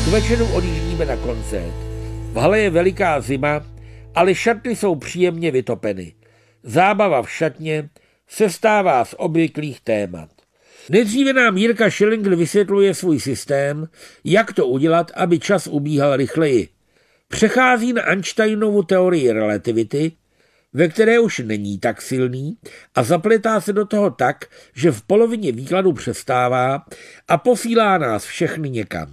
K večeru odjíždíme na koncert. V hale je veliká zima, ale šaty jsou příjemně vytopeny. Zábava v šatně sestává z obvyklých témat. Nejdříve nám Jirka Schillinger vysvětluje svůj systém, jak to udělat, aby čas ubíhal rychleji. Přechází na Einsteinovu teorii relativity, ve které už není tak silný a zapletá se do toho tak, že v polovině výkladu přestává a posílá nás všechny někam.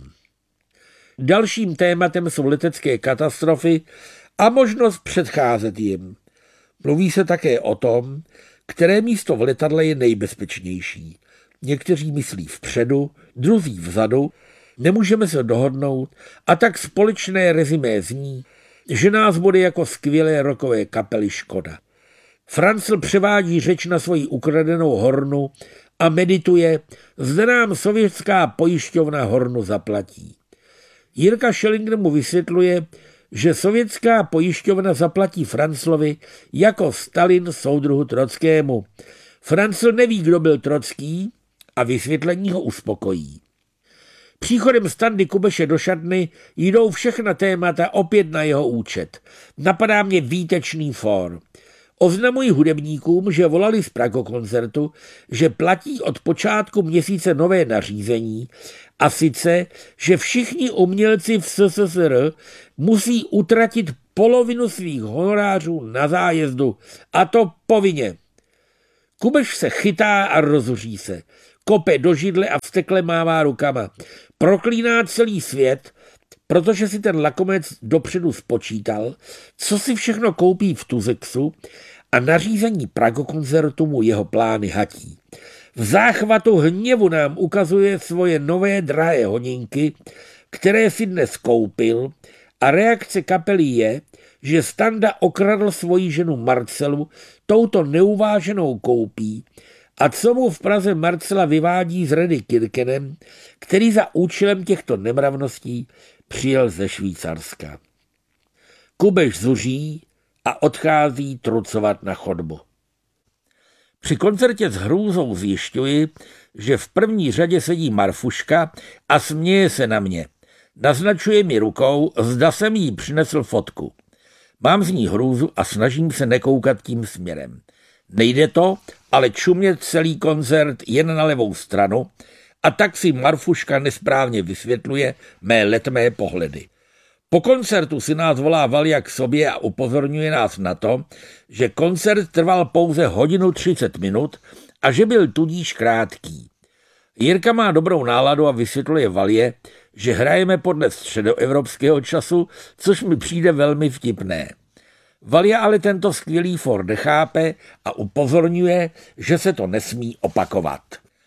Dalším tématem jsou letecké katastrofy a možnost předcházet jim. Mluví se také o tom, které místo v letadle je nejbezpečnější. Někteří myslí vpředu, druzí vzadu, nemůžeme se dohodnout a tak společné rezimé zní, že nás bude jako skvělé rockové kapely škoda. Franzl převádí řeč na svoji ukradenou hornu a medituje, zda nám sovětská pojišťovna hornu zaplatí. Jirka Schillinger mu vysvětluje, že sovětská pojišťovna zaplatí Franzlovi jako Stalin soudruhu Trockému. Franzl neví, kdo byl Trocký a vysvětlení ho uspokojí. Příchodem Standy Kubeše do šatny jdou všechna témata opět na jeho účet. Napadá mě výtečný fór. Oznamují hudebníkům, že volali z Pragokoncertu, že platí od počátku měsíce nové nařízení a sice, že všichni umělci v SSSR musí utratit polovinu svých honorářů na zájezdu a to povinně. Kubeš se chytá a rozuří se. Kope do židle a vztekle mává rukama. Proklíná celý svět, protože si ten lakomec dopředu spočítal, co si všechno koupí v Tuzexu a nařízení Pragokoncertu mu jeho plány hatí. V záchvatu hněvu nám ukazuje svoje nové drahé hodinky, které si dnes koupil a reakce kapely je, že Standa okradl svoji ženu Marcelu touto neuváženou koupí a co mu v Praze Marcela vyvádí s Redy Kirkenem, který za účelem těchto nemravností přijel ze Švýcarska. Kubeš zuří a odchází trucovat na chodbu. Při koncertě s hrůzou zjišťuji, že v první řadě sedí Marfuška a směje se na mě. Naznačuje mi rukou, zda jsem jí přinesl fotku. Mám z ní hrůzu a snažím se nekoukat tím směrem. Nejde to, ale čumět celý koncert jen na levou stranu a tak si Marfuška nesprávně vysvětluje mé letmé pohledy. Po koncertu si nás volá Valia k sobě a upozorňuje nás na to, že koncert trval pouze 1:30 minut a že byl tudíž krátký. Jirka má dobrou náladu a vysvětluje Valie, že hrajeme podle středoevropského času, což mi přijde velmi vtipné. Valia ale tento skvělý for nechápe a upozorňuje, že se to nesmí opakovat.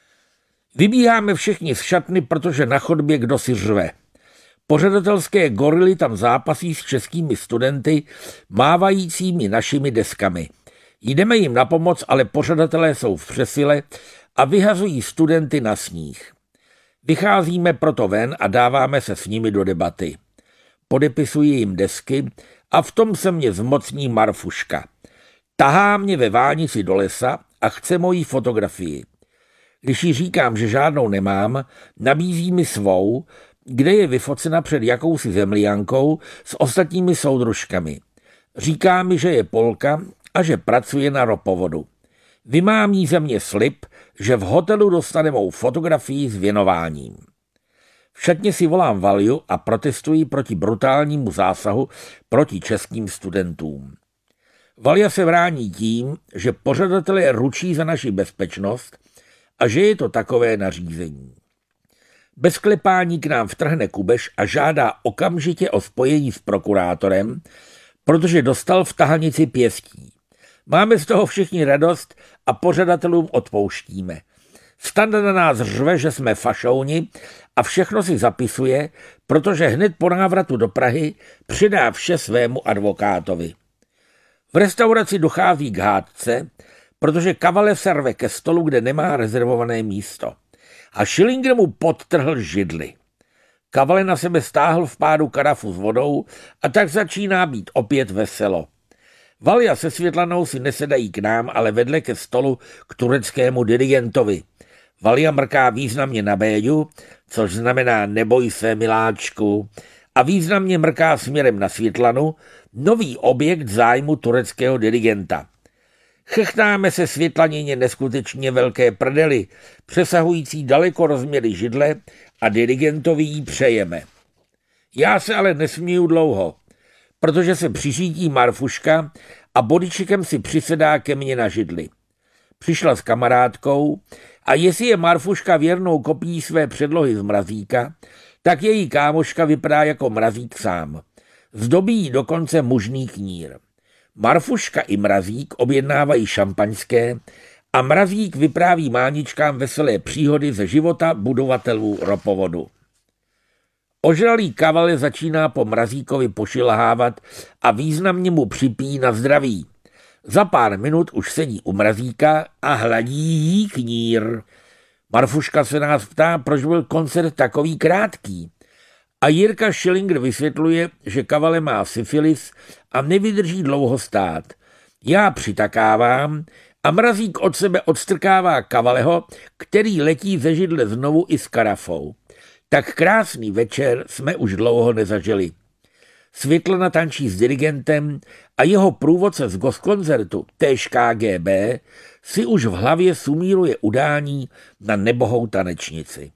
Vybíháme všichni z šatny, protože na chodbě kdo si řve. Pořadatelské gorily tam zápasí s českými studenty, mávajícími našimi deskami. Jdeme jim na pomoc, ale pořadatelé jsou v přesile a vyhazují studenty na sníh. Vycházíme proto ven a dáváme se s nimi do debaty. Podepisuji jim desky a v tom se mě zmocní Marfuška. Tahá mě ve vánici do lesa a chce moji fotografii. Když jí říkám, že žádnou nemám, nabízí mi svou, kde je vyfocena před jakousi zemliankou s ostatními soudružkami. Říká mi, že je Polka a že pracuje na ropovodu. Vymámí ze mě slib, že v hotelu dostane mou fotografii s věnováním. V šatně si volám Valiu a protestuji proti brutálnímu zásahu proti českým studentům. Valia se brání tím, že pořadatelé ručí za naši bezpečnost a že je to takové nařízení. Bez klepání k nám vtrhne Kubeš a žádá okamžitě o spojení s prokurátorem, protože dostal v tahanici pěstí. Máme z toho všichni radost a pořadatelům odpouštíme. Standa na nás řve, že jsme fašouni a všechno si zapisuje, protože hned po návratu do Prahy přidá vše svému advokátovi. V restauraci dochází k hádce, protože Kavalev se rve ke stolu, kde nemá rezervované místo. A Schillinger mu podtrhl židli. Kavale na sebe stáhl v pádu karafu s vodou a tak začíná být opět veselo. Valia se Světlanou si nesedají k nám, ale vedle ke stolu k tureckému dirigentovi. Valia mrká významně na Béďu, což znamená neboj se, miláčku, a významně mrká směrem na Světlanu, nový objekt zájmu tureckého dirigenta. Chechtáme se Světlanině neskutečně velké prdely, přesahující daleko rozměry židle, a dirigentovi jí přejeme. Já se ale nesmíju dlouho, protože se přiřítí Marfuška a bodyčekem si přisedá ke mně na židli. Přišla s kamarádkou a jestli je Marfuška věrnou kopií své předlohy z Mrazíka, tak její kámoška vypadá jako Mrazík sám. Zdobí jí dokonce mužný knír. Marfuška i Mrazík objednávají šampaňské a Mrazík vypráví máničkám veselé příhody ze života budovatelů ropovodu. Ožralý Kavale začíná po Mrazíkovi pošilhávat a významně mu připíjí na zdraví. Za pár minut už sedí u Mrazíka a hladí jí knír. Marfuška se nás ptá, proč byl koncert takový krátký. A Jirka Schillinger vysvětluje, že Kavale má syfilis a nevydrží dlouho stát. Já přitakávám a Mrazík od sebe odstrkává Kavaleho, který letí ze židle znovu i s karafou. Tak krásný večer jsme už dlouho nezažili. Světlana tančí s dirigentem a jeho průvodce z gostkoncertu, též KGB, si už v hlavě sumíruje udání na nebohou tanečnici.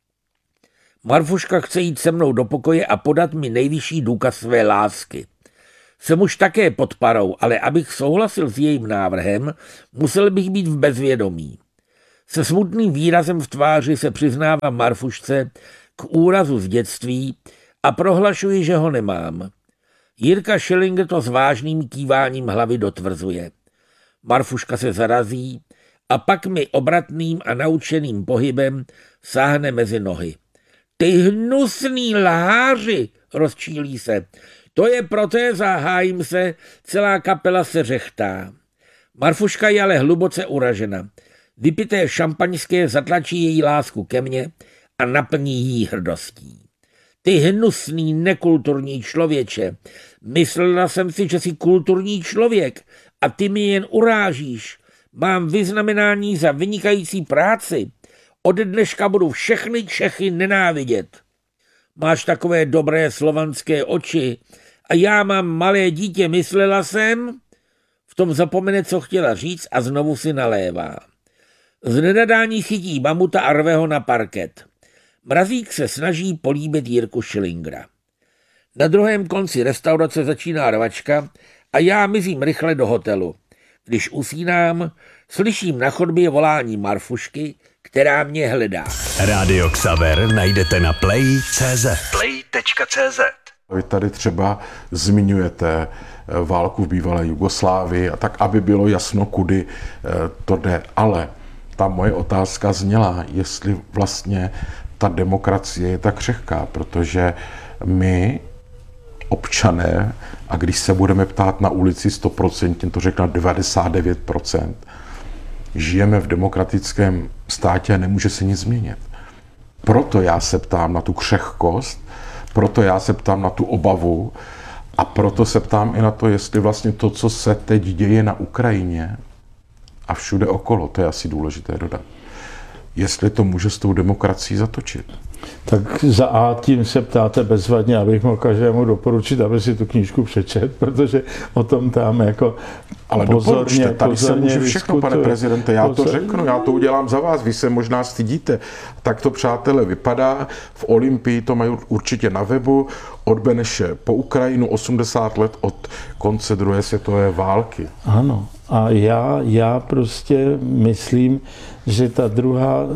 Marfuška chce jít se mnou do pokoje a podat mi nejvyšší důkaz své lásky. Jsem už také pod parou, ale abych souhlasil s jejím návrhem, musel bych být v bezvědomí. Se smutným výrazem v tváři se přiznávám Marfušce k úrazu z dětství a prohlašuji, že ho nemám. Jirka Schillinger to s vážným kýváním hlavy dotvrzuje. Marfuška se zarazí a pak mi obratným a naučeným pohybem sáhne mezi nohy. Ty hnusný lháři, rozčílí se. To je protéza, hájím se, celá kapela se řechtá. Marfuška je ale hluboce uražena. Vypité šampaňské zatlačí její lásku ke mně a naplní jí hrdostí. Ty hnusný, nekulturní člověče, myslela jsem si, že jsi kulturní člověk a ty mi jen urážíš. Mám vyznamenání za vynikající práci. Od dneška budu všechny Čechy nenávidět. Máš takové dobré slovanské oči a já mám malé dítě, myslela jsem? V tom zapomene, co chtěla říct a znovu si nalévá. Z nenadání chytí mamuta a rve ho na parket. Mrazík se snaží políbit Jirku Schillingera. Na druhém konci restaurace začíná rvačka a já mizím rychle do hotelu. Když usínám, slyším na chodbě volání Marfušky, která mě hledá. Rádio Xaver najdete na play.cz. Play.cz. Vy tady třeba zmiňujete válku v bývalé Jugoslávii a tak, aby bylo jasno, kudy to jde. Ale ta moje otázka zněla, jestli vlastně ta demokracie je tak křehká, protože my, občané, a když se budeme ptát na ulici 100%, to řekne 99%, žijeme v demokratickém státě a nemůže se nic změnit. Proto já se ptám na tu křehkost, proto já se ptám na tu obavu a proto se ptám i na to, jestli vlastně to, co se teď děje na Ukrajině a všude okolo, to je asi důležité dodat, jestli to může s tou demokracií zatočit. Tak za A tím se ptáte bezvadně, abych mohl každému doporučit, aby si tu knížku přečet, protože o tom tam jako ale pozorně, tady se může všechno, pane prezidente, já to řeknu, já to udělám za vás, vy se možná stydíte. Tak to, přátelé, vypadá. V Olympii to mají určitě na webu. Od Beneše po Ukrajinu 80 let od konce druhé světové války. Ano, a já prostě myslím, že ta druhá,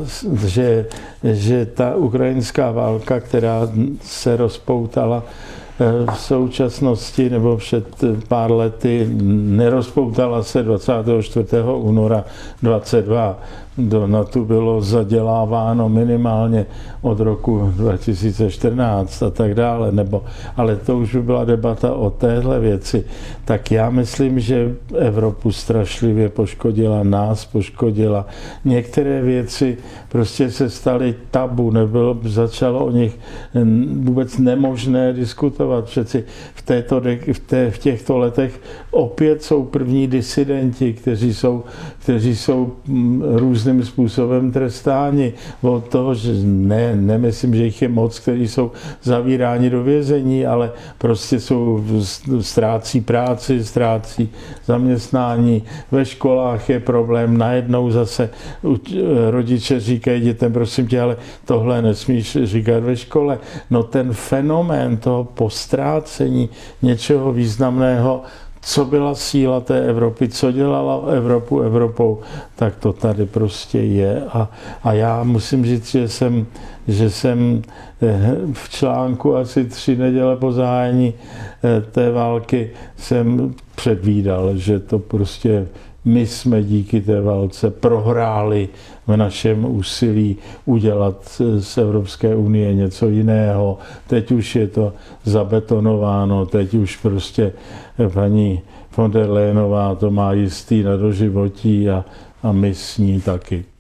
že ta ukrajinská válka, která se rozpoutala v současnosti nebo před pár lety, nerozpoutala se 24. února 22. Do NATO bylo zaděláváno minimálně od roku 2014 a tak dále, ale to už by byla debata o téhle věci. Tak já myslím, že Evropu strašlivě poškodila, nás poškodila. Některé věci prostě se staly tabu, začalo o nich vůbec nemožné diskutovat. Přeci v těchto letech opět jsou první disidenti, kteří jsou různým způsobem trestáni. Od toho, že nemyslím, že jich je moc, kteří jsou zavíráni do vězení, ale prostě ztrácí práci, ztrácí zaměstnání. Ve školách je problém, najednou zase rodiče říkají dětem, prosím tě, ale tohle nesmíš říkat ve škole. No ten fenomén toho postrácení něčeho významného, co byla síla té Evropy, co dělala Evropu Evropou, tak to tady prostě je. A já musím říct, že jsem v článku asi 3 neděle po zahájení té války jsem předvídal, že to prostě my jsme díky té válce prohráli v našem úsilí udělat z Evropské unie něco jiného. Teď už je to zabetonováno, teď už prostě paní von der Leyenová to má jistý na doživotí a my s ní taky.